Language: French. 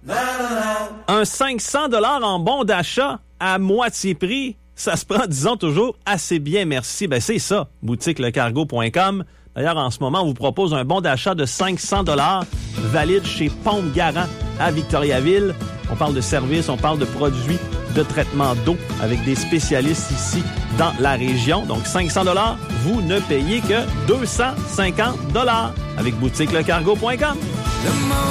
Un 500 $ en bon d'achat à moitié prix, ça se prend, disons toujours, assez bien, merci. Ben c'est ça, boutiquelecargo.com. D'ailleurs, en ce moment, on vous propose un bon d'achat de 500 $ valide chez Pompe Garant à Victoriaville. On parle de services, on parle de produits de traitement d'eau avec des spécialistes ici dans la région. Donc 500 $, vous ne payez que 250 $ avec boutiquelecargo.com.